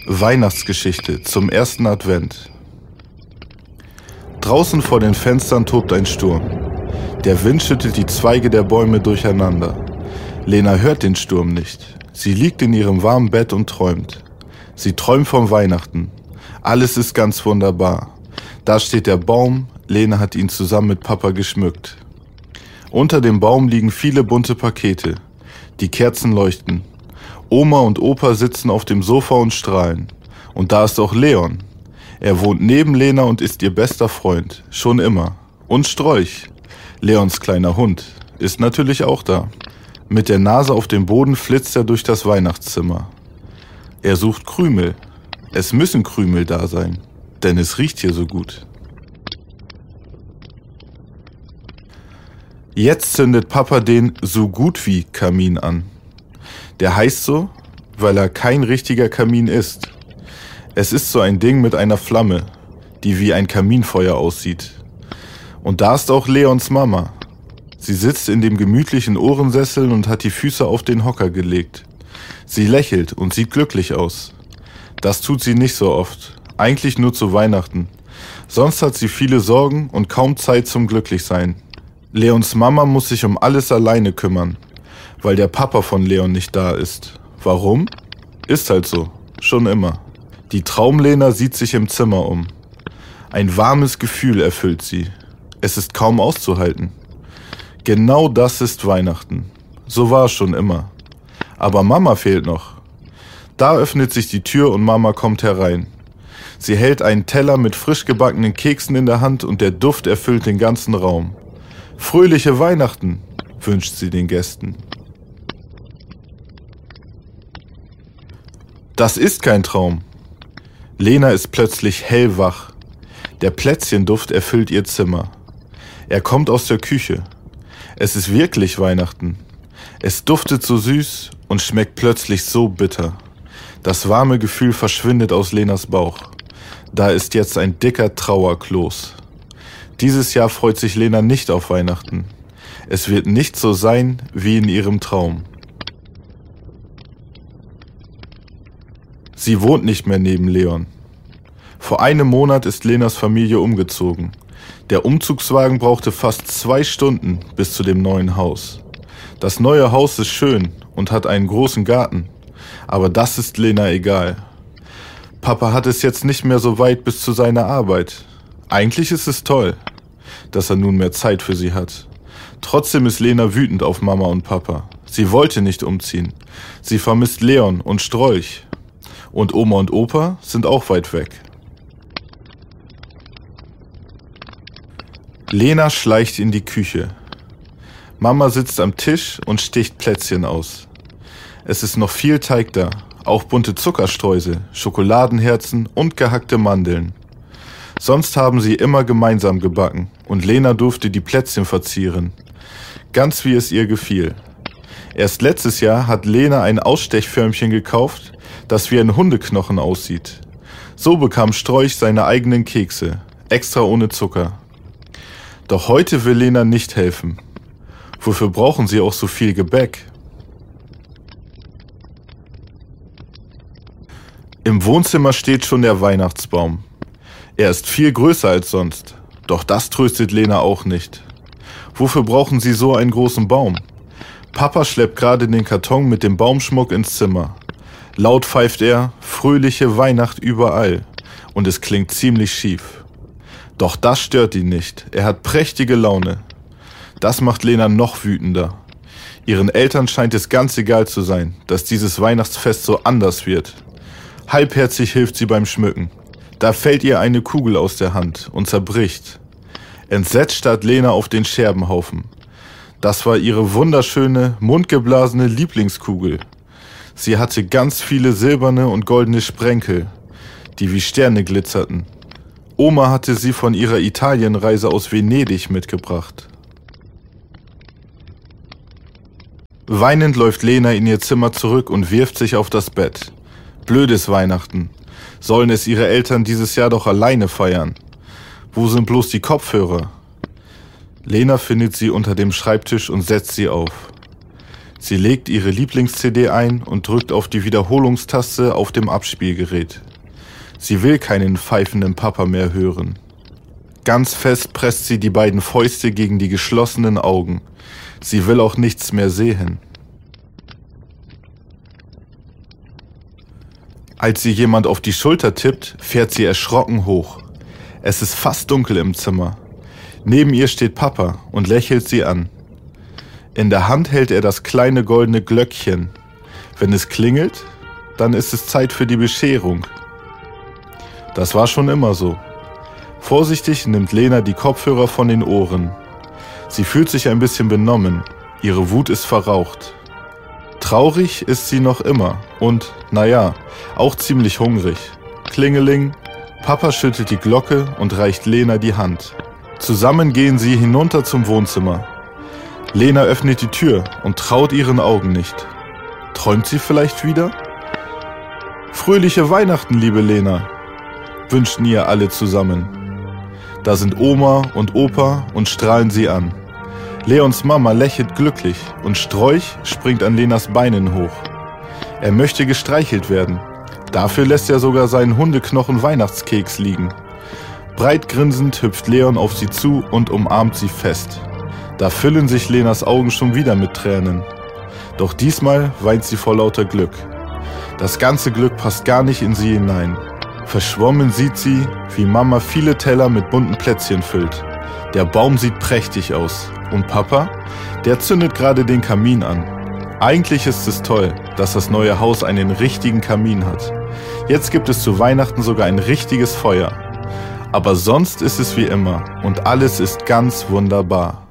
Weihnachtsgeschichte zum ersten Advent. Draußen vor den Fenstern tobt ein Sturm. Der Wind schüttelt die Zweige der Bäume durcheinander. Lena hört den Sturm nicht. Sie liegt in ihrem warmen Bett und träumt. Sie träumt vom Weihnachten. Alles ist ganz wunderbar. Da steht der Baum. Lena hat ihn zusammen mit Papa geschmückt. Unter dem Baum liegen viele bunte Pakete. Die Kerzen leuchten. Oma und Opa sitzen auf dem Sofa und strahlen. Und da ist auch Leon. Er wohnt neben Lena und ist ihr bester Freund. Schon immer. Und Strolch, Leons kleiner Hund, ist natürlich auch da. Mit der Nase auf dem Boden flitzt er durch das Weihnachtszimmer. Er sucht Krümel. Es müssen Krümel da sein, denn es riecht hier so gut. Jetzt zündet Papa den so gut wie Kamin an. Der heißt so, weil er kein richtiger Kamin ist. Es ist so ein Ding mit einer Flamme, die wie ein Kaminfeuer aussieht. Und da ist auch Leons Mama. Sie sitzt in dem gemütlichen Ohrensessel und hat die Füße auf den Hocker gelegt. Sie lächelt und sieht glücklich aus. Das tut sie nicht so oft, eigentlich nur zu Weihnachten. Sonst hat sie viele Sorgen und kaum Zeit zum Glücklichsein. Leons Mama muss sich um alles alleine kümmern, weil der Papa von Leon nicht da ist. Warum? Ist halt so, schon immer. Die Traumlena sieht sich im Zimmer um. Ein warmes Gefühl erfüllt sie. Es ist kaum auszuhalten. Genau das ist Weihnachten. So war es schon immer. Aber Mama fehlt noch. Da öffnet sich die Tür und Mama kommt herein. Sie hält einen Teller mit frisch gebackenen Keksen in der Hand und der Duft erfüllt den ganzen Raum. Fröhliche Weihnachten, wünscht sie den Gästen. Das ist kein Traum. Lena ist plötzlich hellwach. Der Plätzchenduft erfüllt ihr Zimmer. Er kommt aus der Küche. Es ist wirklich Weihnachten. Es duftet so süß und schmeckt plötzlich so bitter. Das warme Gefühl verschwindet aus Lenas Bauch. Da ist jetzt ein dicker Trauerkloß. Dieses Jahr freut sich Lena nicht auf Weihnachten. Es wird nicht so sein wie in ihrem Traum. Sie wohnt nicht mehr neben Leon. Vor einem Monat ist Lenas Familie umgezogen. Der Umzugswagen brauchte fast 2 Stunden bis zu dem neuen Haus. Das neue Haus ist schön und hat einen großen Garten. Aber das ist Lena egal. Papa hat es jetzt nicht mehr so weit bis zu seiner Arbeit. Eigentlich ist es toll, dass er nun mehr Zeit für sie hat. Trotzdem ist Lena wütend auf Mama und Papa. Sie wollte nicht umziehen. Sie vermisst Leon und Strolch. Und Oma und Opa sind auch weit weg. Lena schleicht in die Küche. Mama sitzt am Tisch und sticht Plätzchen aus. Es ist noch viel Teig da, auch bunte Zuckerstreusel, Schokoladenherzen und gehackte Mandeln. Sonst haben sie immer gemeinsam gebacken und Lena durfte die Plätzchen verzieren. Ganz wie es ihr gefiel. Erst letztes Jahr hat Lena ein Ausstechförmchen gekauft, das wie ein Hundeknochen aussieht. So bekam Strolch seine eigenen Kekse, extra ohne Zucker. Doch heute will Lena nicht helfen. Wofür brauchen sie auch so viel Gebäck? Im Wohnzimmer steht schon der Weihnachtsbaum. Er ist viel größer als sonst, doch das tröstet Lena auch nicht. Wofür brauchen sie so einen großen Baum? Papa schleppt gerade den Karton mit dem Baumschmuck ins Zimmer. Laut pfeift er, fröhliche Weihnacht überall, und es klingt ziemlich schief. Doch das stört ihn nicht, er hat prächtige Laune. Das macht Lena noch wütender. Ihren Eltern scheint es ganz egal zu sein, dass dieses Weihnachtsfest so anders wird. Halbherzig hilft sie beim Schmücken. Da fällt ihr eine Kugel aus der Hand und zerbricht. Entsetzt starrt Lena auf den Scherbenhaufen. Das war ihre wunderschöne, mundgeblasene Lieblingskugel. Sie hatte ganz viele silberne und goldene Sprenkel, die wie Sterne glitzerten. Oma hatte sie von ihrer Italienreise aus Venedig mitgebracht. Weinend läuft Lena in ihr Zimmer zurück und wirft sich auf das Bett. Blödes Weihnachten. Sollen es ihre Eltern dieses Jahr doch alleine feiern? Wo sind bloß die Kopfhörer? Lena findet sie unter dem Schreibtisch und setzt sie auf. Sie legt ihre Lieblings-CD ein und drückt auf die Wiederholungstaste auf dem Abspielgerät. Sie will keinen pfeifenden Papa mehr hören. Ganz fest presst sie die beiden Fäuste gegen die geschlossenen Augen. Sie will auch nichts mehr sehen. Als sie jemand auf die Schulter tippt, fährt sie erschrocken hoch. Es ist fast dunkel im Zimmer. Neben ihr steht Papa und lächelt sie an. In der Hand hält er das kleine goldene Glöckchen. Wenn es klingelt, dann ist es Zeit für die Bescherung. Das war schon immer so. Vorsichtig nimmt Lena die Kopfhörer von den Ohren. Sie fühlt sich ein bisschen benommen. Ihre Wut ist verraucht. Traurig ist sie noch immer und, naja, auch ziemlich hungrig. Klingeling. Papa schüttelt die Glocke und reicht Lena die Hand. Zusammen gehen sie hinunter zum Wohnzimmer. Lena öffnet die Tür und traut ihren Augen nicht. Träumt sie vielleicht wieder? Fröhliche Weihnachten, liebe Lena, wünschten ihr alle zusammen. Da sind Oma und Opa und strahlen sie an. Leons Mama lächelt glücklich und Strolch springt an Lenas Beinen hoch. Er möchte gestreichelt werden. Dafür lässt er sogar seinen Hundeknochen-Weihnachtskeks liegen. Breit grinsend hüpft Leon auf sie zu und umarmt sie fest. Da füllen sich Lenas Augen schon wieder mit Tränen. Doch diesmal weint sie vor lauter Glück. Das ganze Glück passt gar nicht in sie hinein. Verschwommen sieht sie, wie Mama viele Teller mit bunten Plätzchen füllt. Der Baum sieht prächtig aus. Und Papa? Der zündet gerade den Kamin an. Eigentlich ist es toll, dass das neue Haus einen richtigen Kamin hat. Jetzt gibt es zu Weihnachten sogar ein richtiges Feuer. Aber sonst ist es wie immer und alles ist ganz wunderbar.